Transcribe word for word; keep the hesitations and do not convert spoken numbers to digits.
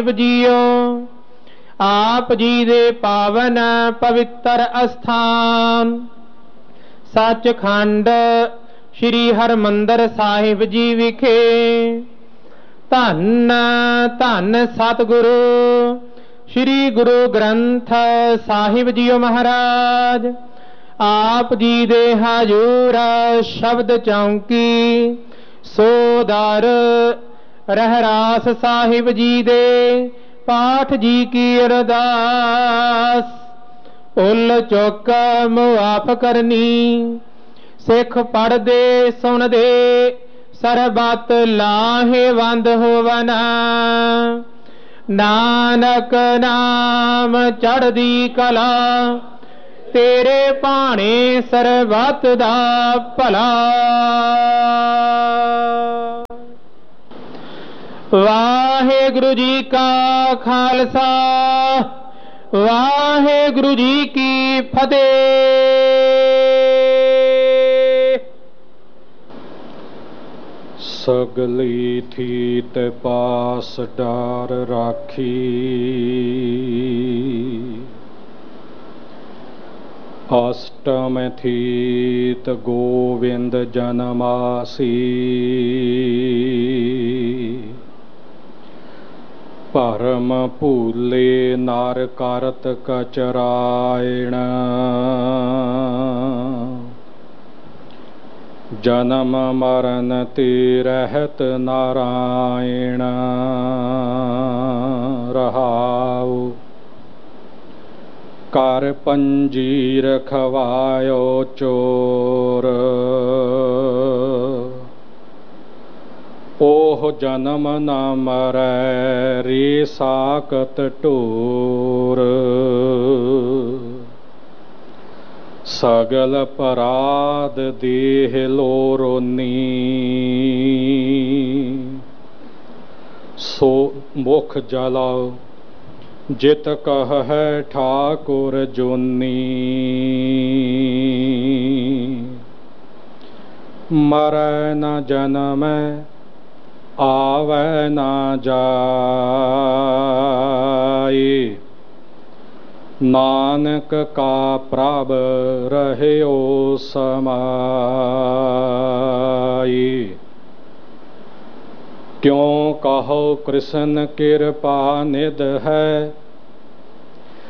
JIO ਆਪ ਜੀ ਦੇ ਪਾਵਨ ਪਵਿੱਤਰ ਅਸਥਾਨ ਸੱਚਖੰਡ ਸ੍ਰੀ ਹਰਿਮੰਦਰ ਸਾਹਿਬ ਜੀ ਵਿਖੇ ਧੰਨ ਧੰਨ ਸਤਿਗੁਰੂ ਸ੍ਰੀ ਗੁਰੂ ਗ੍ਰੰਥ ਸਾਹਿਬ ਜੀਓ ਮਹਾਰਾਜ ਆਪ ਜੀ ਦੇ ਹਜੂਰ ਸ਼ਬਦ ਚੌਂਕੀ ਸੋਦਰ ਰਹਿਰਾਸ ਸਾਹਿਬ ਜੀ ਦੇ ਪਾਠ ਜੀ ਕੀ ਅਰਦਾਸ ਉਲ ਚੁੱਕ ਮੁਆਫ ਕਰਨੀ ਸਿੱਖ ਪੜਦੇ ਸੁਣਦੇ ਸਰਬਤ ਲਾਹੇਵੰਦ ਹੋਵਨ ਨਾਨਕ ਨਾਮ ਚੜ੍ਹਦੀ ਕਲਾ ਤੇਰੇ ਭਾਣੇ ਸਰਬਤ ਦਾ ਭਲਾ। ਵਾਹਿਗੁਰੂ ਜੀ ਕਾ ਖਾਲਸਾ ਵਾਹਿਗੁਰੂ ਜੀ ਕੀ ਫਤਿਹ। ਸਗਲੀ ਥੀਤ ਪਾਸ ਡਾਰ ਰਾਖੀ ਅਸ਼ਟਮ ਥੀਤ ਗੋਵਿੰਦ ਜਨਮਾਸੀ ਭਰਮ ਭੂਲੇ ਨਰ ਕਰਤ ਕਚਰਾਇਣ ਜਨਮ ਮਰਨ ਤੇ ਰਹਿਤ ਨਾਰਾਇਣ ਰਹਾਉ ਕਰ ਪੰਜੀ ਰਖਵਾਇਓ ਚੋਰ ਓਹ ਜਨਮ ਨ ਮਰੈ ਰੇ ਸਾਕਤ ਢੋਰ ਸਗਲ ਪਰਾਧ ਦੇਹ ਲੋਰੋਨੀ ਸੋ ਮੁਖ ਜਲਾਉ ਜਿਤ ਕਹੈ ਠਾਕੁਰ ਜੋਨੀ ਮਰੈ ਨ ਜਨਮੈ ਆਵੈ ਨਾ ਜਾਇ ਨਾਨਕ ਕਾ ਪ੍ਰਭ ਰਹਿਓ ਸਮਾਈ ਕਿਉ ਕਹੋ ਕ੍ਰਿਸ਼ਨ ਕਿਰਪਾ ਨਿਧ ਹੈ